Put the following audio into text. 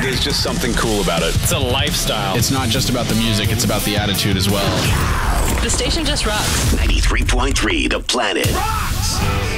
There's just something cool about it. It's a lifestyle. It's not just about the music, it's about the attitude as well. The station just rocks. 93.3 The Planet. Rocks!